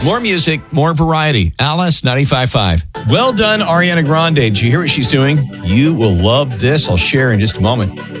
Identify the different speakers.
Speaker 1: More music, more variety. Alice 95.5. Well done, Ariana Grande. Did you hear what she's doing? You will love this. I'll share in just a moment.